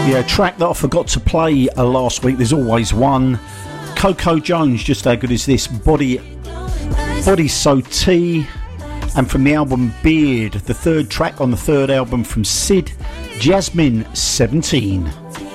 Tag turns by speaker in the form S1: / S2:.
S1: Yeah, a track that I forgot to play last week. There's always one. Coco Jones, just how good is this? Body So T. And from the album Beard, the third track on the third album from Sid, Jasmine 17.